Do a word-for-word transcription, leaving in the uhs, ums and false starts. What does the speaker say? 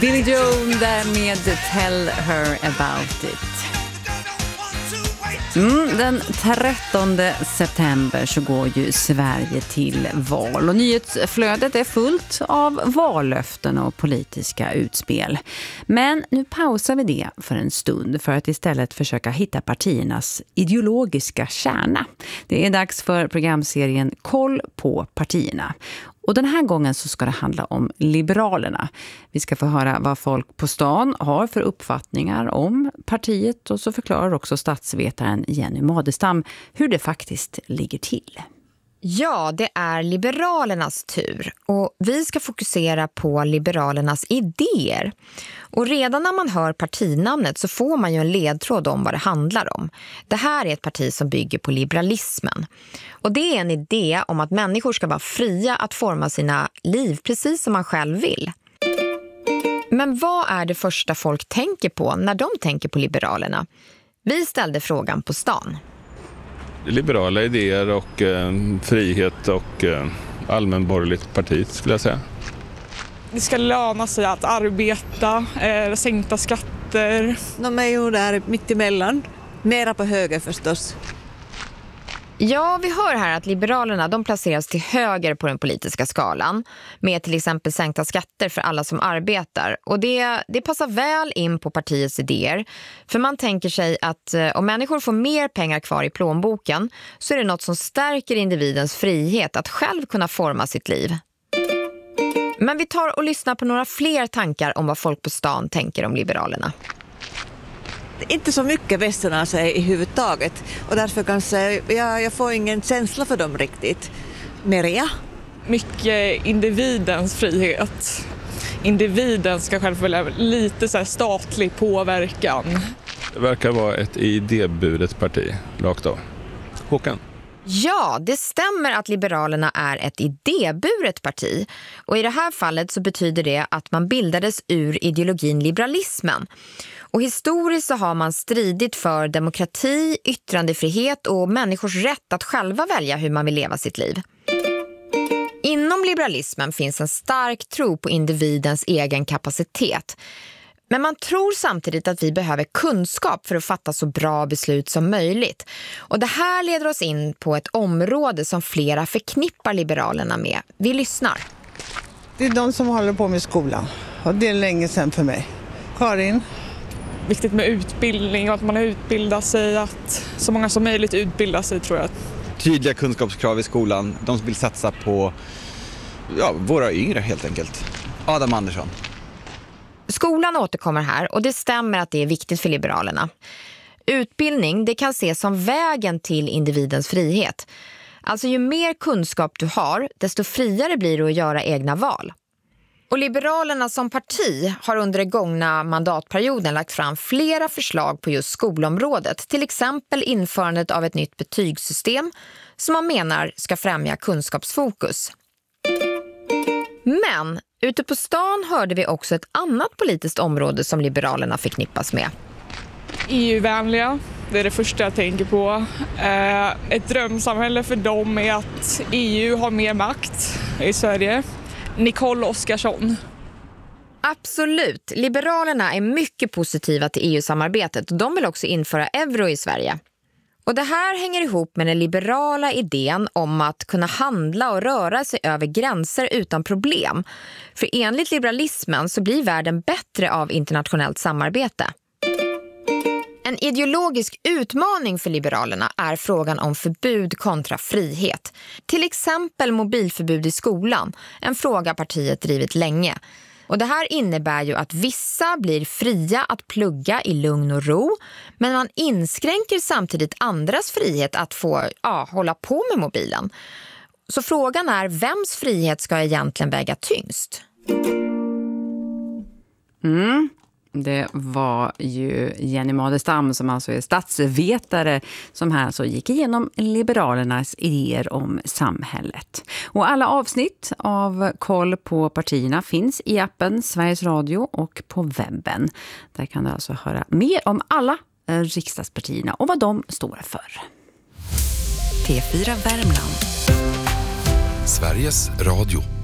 Billy Joel där med Tell Her About It. Mm, den trettonde september så går ju Sverige till val och nyhetsflödet är fullt av vallöften och politiska utspel. Men nu pausar vi det för en stund för att istället försöka hitta partiernas ideologiska kärna. Det är dags för programserien Koll på partierna. Och den här gången så ska det handla om Liberalerna. Vi ska få höra vad folk på stan har för uppfattningar om partiet och så förklarar också statsvetaren Jenny Madestam hur det faktiskt ligger till. Ja, det är Liberalernas tur och vi ska fokusera på Liberalernas idéer. Och redan när man hör partinamnet så får man ju en ledtråd om vad det handlar om. Det här är ett parti som bygger på liberalismen. Och det är en idé om att människor ska vara fria att forma sina liv precis som man själv vill. Men vad är det första folk tänker på när de tänker på Liberalerna? Vi ställde frågan på stan. Liberala idéer och eh, frihet och eh, allmänborgerligt parti skulle jag säga. Det ska löna sig att arbeta, eh, sänkta skatter. De är ju där mitt emellan. Mera på höger förstås. Ja, vi hör här att Liberalerna de placeras till höger på den politiska skalan med till exempel sänkta skatter för alla som arbetar. Och det, det passar väl in på partiets idéer. För man tänker sig att eh, om människor får mer pengar kvar i plånboken så är det något som stärker individens frihet att själv kunna forma sitt liv. Men vi tar och lyssnar på några fler tankar om vad folk på stan tänker om Liberalerna. Inte så mycket västerna sig i huvudtaget och därför kanske jag, jag får ingen känsla för dem riktigt. Maria? Mycket individens frihet. Individen ska själv välja lite så här statlig påverkan. Det verkar vara ett idéburet parti, rakt av. Håkan? Ja, det stämmer att Liberalerna är ett idéburet parti. Och i det här fallet så betyder det att man bildades ur ideologin liberalismen. Och historiskt så har man stridit för demokrati, yttrandefrihet och människors rätt att själva välja hur man vill leva sitt liv. Inom liberalismen finns en stark tro på individens egen kapacitet. Men man tror samtidigt att vi behöver kunskap för att fatta så bra beslut som möjligt. Och det här leder oss in på ett område som flera förknippar Liberalerna med. Vi lyssnar. Det är de som håller på med skolan. Och det är länge sedan för mig. Karin? Viktigt med utbildning och att man utbildar sig, att så många som möjligt utbildar sig tror jag. Tydliga kunskapskrav i skolan. De som vill satsa på ja, våra yngre helt enkelt. Adam Andersson. Skolan återkommer här och det stämmer att det är viktigt för Liberalerna. Utbildning det kan ses som vägen till individens frihet. Alltså ju mer kunskap du har, desto friare blir du att göra egna val. Och Liberalerna som parti har under den gångna mandatperioden lagt fram flera förslag på just skolområdet. Till exempel införandet av ett nytt betygssystem som man menar ska främja kunskapsfokus. Men ute på stan hörde vi också ett annat politiskt område som Liberalerna förknippas med. E U-vänliga, det är det första jag tänker på. Ett drömsamhälle för dem är att E U har mer makt i Sverige. Nicole Oskarsson. Absolut. Liberalerna är mycket positiva till E U-samarbetet och de vill också införa euro i Sverige. Och det här hänger ihop med den liberala idén om att kunna handla och röra sig över gränser utan problem. För enligt liberalismen så blir världen bättre av internationellt samarbete. En ideologisk utmaning för Liberalerna är frågan om förbud kontra frihet. Till exempel mobilförbud i skolan, en fråga partiet drivit länge. Och det här innebär ju att vissa blir fria att plugga i lugn och ro, men man inskränker samtidigt andras frihet att få ja, hålla på med mobilen. Så frågan är, vems frihet ska egentligen väga tyngst? Mm. Det var ju Jenny Madestam som alltså är statsvetare som här så gick igenom Liberalernas idéer om samhället. Och alla avsnitt av Koll på partierna finns i appen Sveriges Radio och på webben. Där kan du alltså höra mer om alla riksdagspartierna och vad de står för. P fyra Värmland. Sveriges Radio.